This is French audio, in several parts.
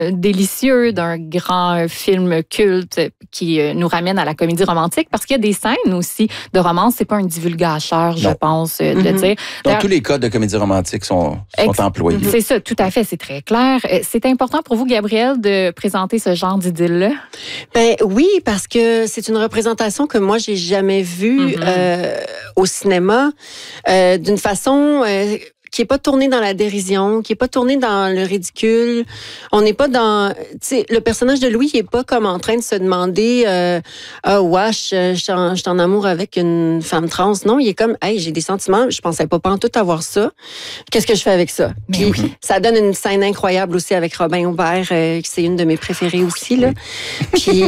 délicieux d'un grand film culte qui nous ramène à la comédie romantique, parce qu'il y a des scènes aussi de romance. C'est pas un divulgateur, je pense, de le dire. Donc, tous les codes de comédie romantique sont employés. C'est ça, tout à fait, c'est très clair. C'est important pour vous, Gabrielle, de présenter ce genre d'idylle-là? Ben oui, parce que c'est une représentation que moi, j'ai jamais vue au cinéma d'une façon... qui est pas tourné dans la dérision, qui est pas tourné dans le ridicule. On n'est pas dans... Tu sais, le personnage de Louis, il est pas comme en train de se demander wesh, je suis en amour avec une femme trans. Non, il est comme, hey, j'ai des sentiments, je pensais pas en tout avoir ça. Qu'est-ce que je fais avec ça? Puis ça donne une scène incroyable aussi avec Robin Aubert, c'est une de mes préférées aussi, là. Puis...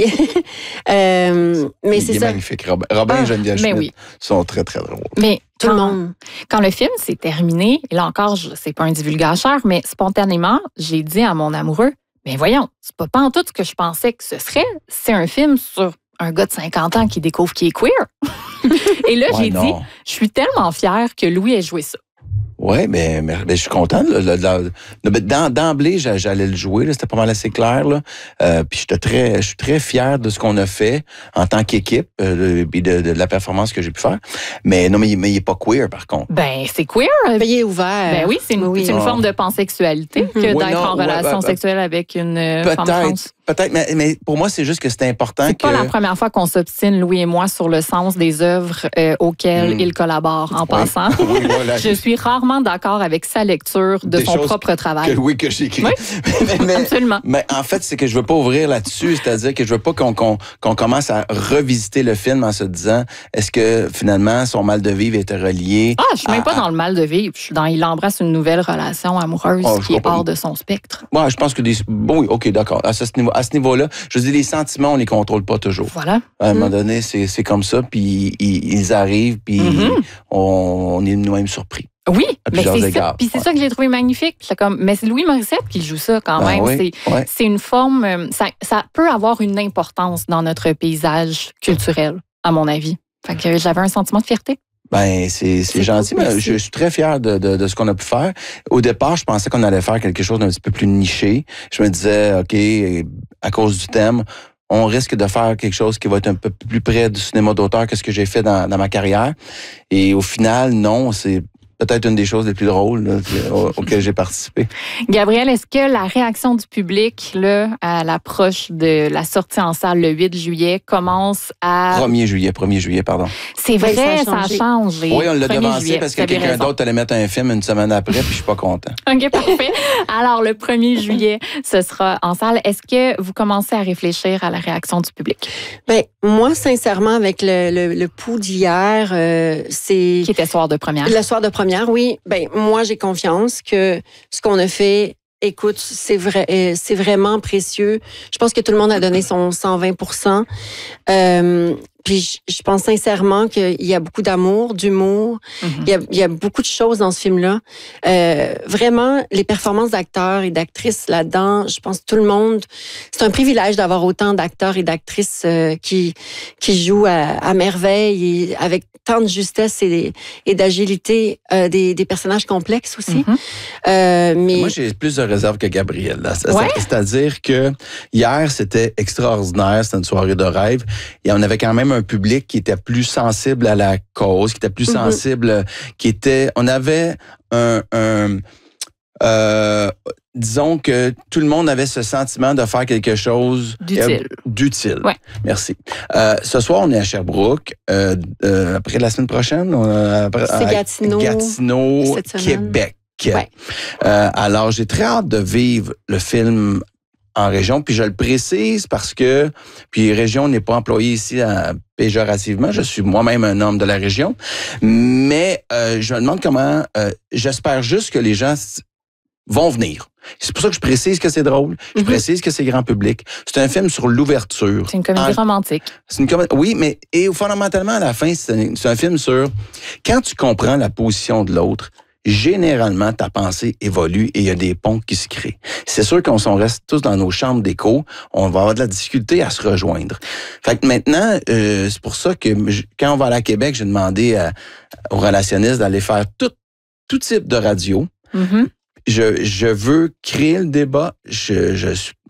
mais c'est ça. Magnifique. Robin et Geneviève Schmidt sont très, très drôles. Mais tout le monde. Quand le film s'est terminé, et là encore, c'est pas un divulgateur, mais spontanément, j'ai dit à mon amoureux, ben voyons, c'est pas en tout ce que je pensais que ce serait. C'est un film sur un gars de 50 ans qui découvre qu'il est queer. Et là, j'ai dit, je suis tellement fière que Louis ait joué ça. Oui, mais je suis content. D'emblée, j'allais le jouer. C'était pas mal assez clair. Puis je suis très fier de ce qu'on a fait en tant qu'équipe et de la performance que j'ai pu faire. Mais non, mais il est pas queer, par contre. Ben, c'est queer. Il est ouvert. Ben oui, c'est une forme de pansexualité que d'être en relation sexuelle avec une femme trans. Peut-être, mais pour moi, c'est juste que c'est important C'est pas la première fois qu'on s'obstine, Louis et moi, sur le sens des œuvres auxquelles il collabore, en passant. Oui, voilà. Je suis rarement d'accord avec sa lecture de son propre travail. Que j'écris. Oui, absolument. Mais en fait, c'est que je veux pas ouvrir là-dessus, c'est-à-dire que je veux pas qu'on commence à revisiter le film en se disant, est-ce que finalement, son mal de vivre était relié je suis même pas dans le mal de vivre. Je suis dans il embrasse une nouvelle relation amoureuse qui est hors de son spectre. Ouais, je pense que oui, OK, d'accord. À ce niveau-là, je dis, les sentiments, on les contrôle pas toujours. Voilà. À un moment donné, c'est comme ça, puis ils arrivent, puis on est nous-mêmes surpris. Oui, mais c'est ça. Puis c'est ça que j'ai trouvé magnifique. Mais c'est Louis Morissette qui joue ça quand même. C'est une forme... Ça peut avoir une importance dans notre paysage culturel, à mon avis. Fait que j'avais un sentiment de fierté. Ben, c'est gentil, mais je suis très fier de ce qu'on a pu faire. Au départ, je pensais qu'on allait faire quelque chose d'un petit peu plus niché. Je me disais, OK, à cause du thème, on risque de faire quelque chose qui va être un peu plus près du cinéma d'auteur que ce que j'ai fait dans ma carrière. Et au final, non, c'est peut-être une des choses les plus drôles auxquelles j'ai participé. Gabrielle, est-ce que la réaction du public là, à l'approche de la sortie en salle le 8 juillet commence à... 1er juillet, pardon. C'est vrai, ça a changé. Oui, on l'a devancé parce que quelqu'un d'autre allait mettre un film une semaine après, puis je suis pas content. OK, parfait. Alors, le 1er juillet, ce sera en salle. Est-ce que vous commencez à réfléchir à la réaction du public? Bien, moi, sincèrement, avec le pouls d'hier, c'est... Qui était soir de première. Le soir de première. Oui, ben moi j'ai confiance que ce qu'on a fait, écoute, c'est vraiment précieux. Je pense que tout le monde a donné son 120%. Puis je pense sincèrement qu'il y a beaucoup d'amour, d'humour. Il y a beaucoup de choses dans ce film-là. Vraiment, les performances d'acteurs et d'actrices là-dedans, je pense que tout le monde... C'est un privilège d'avoir autant d'acteurs et d'actrices qui jouent à merveille et avec tant de justesse et d'agilité, des personnages complexes aussi. Mais... Moi, j'ai plus de réserve que Gabrielle. C'est-à-dire que hier, c'était extraordinaire. C'était une soirée de rêve. Et on avait quand même un public qui était plus sensible à la cause, qui était plus sensible, on avait disons que tout le monde avait ce sentiment de faire quelque chose d'utile. Ouais. Merci. Ce soir, on est à Sherbrooke. Après la semaine prochaine, c'est Gatineau, Québec. Ouais. Alors, j'ai très hâte de vivre le film en région, puis je le précise parce que, puis région n'est pas employée ici péjorativement, je suis moi-même un homme de la région, mais je me demande comment, j'espère juste que les gens vont venir. C'est pour ça que je précise que c'est drôle, je précise que c'est grand public. C'est un film sur l'ouverture. C'est une comédie romantique. Oui, mais fondamentalement, à la fin, c'est un film sur quand tu comprends la position de l'autre, généralement, ta pensée évolue et il y a des ponts qui se créent. C'est sûr qu'on s'en reste tous dans nos chambres d'écho, on va avoir de la difficulté à se rejoindre. Fait que maintenant, c'est pour ça que quand on va aller à Québec, j'ai demandé aux relationnistes d'aller faire tout type de radio. Je veux créer le débat. Je suis